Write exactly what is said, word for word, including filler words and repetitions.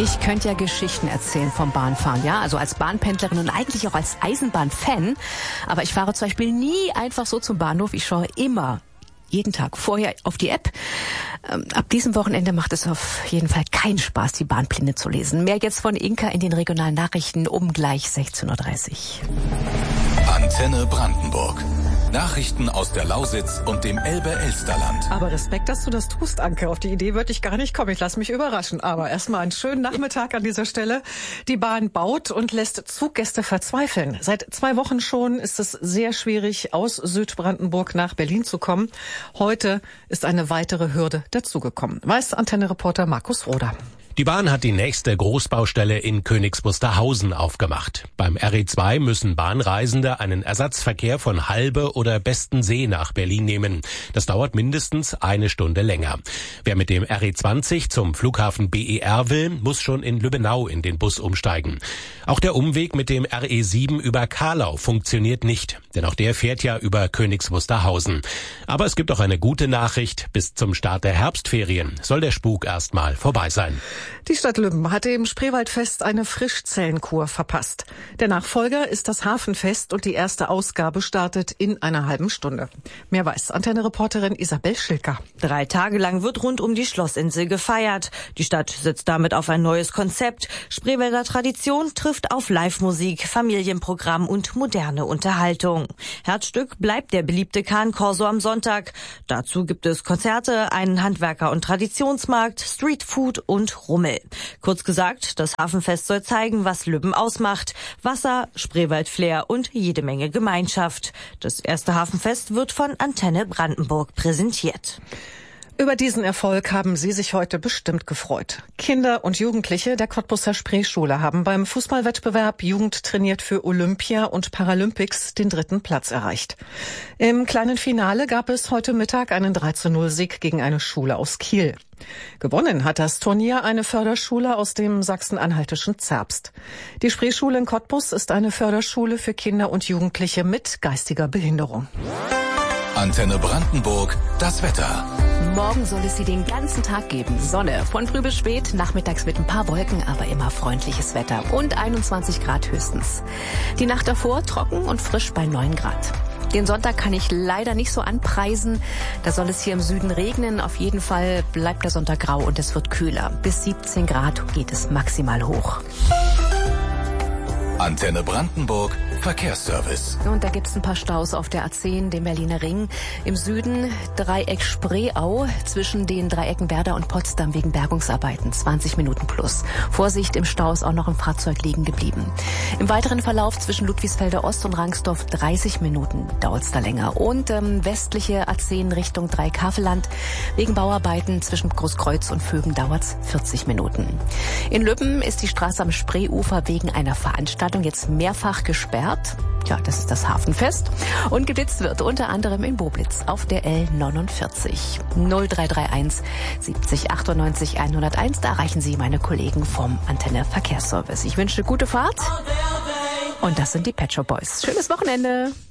Ich könnte ja Geschichten erzählen vom Bahnfahren, ja, also als Bahnpendlerin und eigentlich auch als Eisenbahnfan. Aber ich fahre zum Beispiel nie einfach so zum Bahnhof. Ich schaue immer, jeden Tag vorher auf die App. Ähm, ab diesem Wochenende macht es auf jeden Fall keinen Spaß, die Bahnpläne zu lesen. Mehr jetzt von Inka in den regionalen Nachrichten um gleich sechzehn Uhr dreißig. Antenne Brandenburg. Nachrichten aus der Lausitz und dem Elbe-Elsterland. Aber Respekt, dass du das tust, Anke. Auf die Idee würde ich gar nicht kommen. Ich lasse mich überraschen. Aber erstmal einen schönen Nachmittag an dieser Stelle. Die Bahn baut und lässt Zuggäste verzweifeln. Seit zwei Wochen schon ist es sehr schwierig, aus Südbrandenburg nach Berlin zu kommen. Heute ist eine weitere Hürde dazugekommen. Weiß Antenne-Reporter Markus Roder. Die Bahn hat die nächste Großbaustelle in Königs Wusterhausen aufgemacht. Beim R E zwei müssen Bahnreisende einen Ersatzverkehr von Halbe oder Bestensee nach Berlin nehmen. Das dauert mindestens eine Stunde länger. Wer mit dem R E zwanzig zum Flughafen B E R will, muss schon in Lübbenau in den Bus umsteigen. Auch der Umweg mit dem R E sieben über Carlau funktioniert nicht, denn auch der fährt ja über Königs Wusterhausen. Aber es gibt auch eine gute Nachricht. Bis zum Start der Herbstferien soll der Spuk erstmal vorbei sein. Die Stadt Lübben hat im Spreewaldfest eine Frischzellenkur verpasst. Der Nachfolger ist das Hafenfest und die erste Ausgabe startet in einer halben Stunde. Mehr weiß Antenne-Reporterin Isabel Schilker. Drei Tage lang wird rund um die Schlossinsel gefeiert. Die Stadt setzt damit auf ein neues Konzept. Spreewälder Tradition trifft auf Live-Musik, Familienprogramm und moderne Unterhaltung. Herzstück bleibt der beliebte Kahn-Korso am Sonntag. Dazu gibt es Konzerte, einen Handwerker- und Traditionsmarkt, Streetfood und Rummel. Kurz gesagt, das Hafenfest soll zeigen, was Lübben ausmacht. Wasser, Spreewald-Flair und jede Menge Gemeinschaft. Das erste Hafenfest wird von Antenne Brandenburg präsentiert. Über diesen Erfolg haben Sie sich heute bestimmt gefreut. Kinder und Jugendliche der Cottbuser Spreeschule haben beim Fußballwettbewerb Jugend trainiert für Olympia und Paralympics den dritten Platz erreicht. Im kleinen Finale gab es heute Mittag einen drei zu null Sieg gegen eine Schule aus Kiel. Gewonnen hat das Turnier eine Förderschule aus dem sachsen-anhaltischen Zerbst. Die Spreeschule in Cottbus ist eine Förderschule für Kinder und Jugendliche mit geistiger Behinderung. Antenne Brandenburg, das Wetter. Morgen soll es sie den ganzen Tag geben. Sonne von früh bis spät, nachmittags mit ein paar Wolken, aber immer freundliches Wetter und einundzwanzig Grad höchstens. Die Nacht davor trocken und frisch bei neun Grad. Den Sonntag kann ich leider nicht so anpreisen. Da soll es hier im Süden regnen. Auf jeden Fall bleibt der Sonntag grau und es wird kühler. Bis siebzehn Grad geht es maximal hoch. Antenne Brandenburg, Verkehrsservice. Und da gibt's ein paar Staus auf der A zehn, dem Berliner Ring. Im Süden Dreieck Spreeau zwischen den Dreiecken Werder und Potsdam wegen Bergungsarbeiten. zwanzig Minuten plus. Vorsicht, im Stau ist auch noch ein Fahrzeug liegen geblieben. Im weiteren Verlauf zwischen Ludwigsfelder Ost und Rangsdorf dreißig Minuten dauert's da länger. Und ähm, westliche A zehn Richtung Dreieck-Havelland. Wegen Bauarbeiten zwischen Großkreuz und Vögen dauert's vierzig Minuten. In Lübben ist die Straße am Spreeufer wegen einer Veranstaltung jetzt mehrfach gesperrt. Ja, das ist das Hafenfest. Und geblitzt wird unter anderem in Boblitz auf der L neunundvierzig. null drei drei eins siebzig achtundneunzig hunderteins. Da erreichen Sie meine Kollegen vom Antenne Verkehrsservice. Ich wünsche gute Fahrt. Und das sind die Pet Shop Boys. Schönes Wochenende.